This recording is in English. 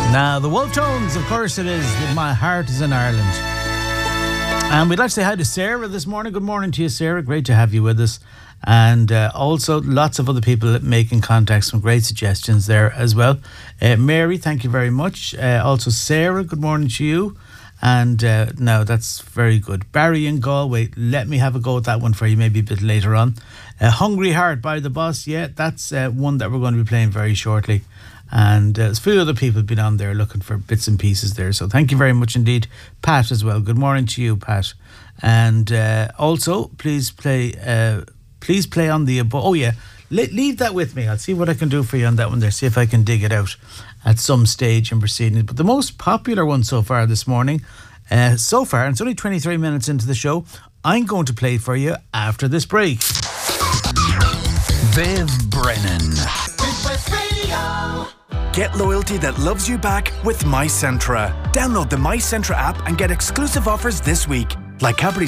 Now, the Wolf Tones, of course it is. My Heart is in Ireland. And we'd like to say hi to Sarah this morning. Good morning to you, Sarah. Great to have you with us. And also lots of other people making contact, some great suggestions there as well. Mary, thank you very much. Also Sarah, good morning to you. And no, that's very good. Barry in Galway, let me have a go at that one for you maybe a bit later on. Hungry Heart by The Boss, yeah, that's one that we're going to be playing very shortly. And there's a few other people have been on there looking for bits and pieces there. So thank you very much indeed. Pat as well. Good morning to you, Pat. And also, please play on the... Oh, yeah. Leave that with me. I'll see what I can do for you on that one there. See if I can dig it out at some stage in proceedings. But the most popular one so far this morning, and it's only 23 minutes into the show, I'm going to play for you after this break. Viv Brennan. Get loyalty that loves you back with MyCentra. Download the MyCentra app and get exclusive offers this week, like Cadbury